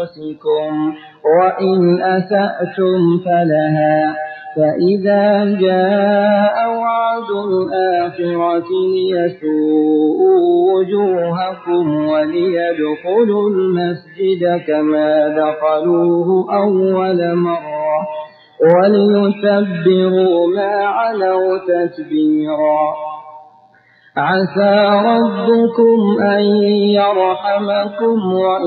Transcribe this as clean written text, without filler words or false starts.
أنفسكم وإن أسأتم فلها فإذا جاء وعد الآخرة ليسوءوا وجوهكم وليدخلوا المسجد كما دخلوه أول مرة وليتبروا ما علوا تتبيرا عسى ربكم أن يرحمكم